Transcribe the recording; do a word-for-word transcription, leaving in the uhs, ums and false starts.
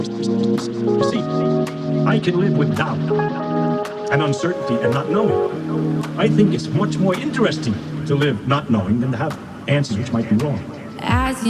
You see, I can live with doubt and uncertainty and not knowing. I think it's much more interesting to live not knowing than to have answers which might be wrong. As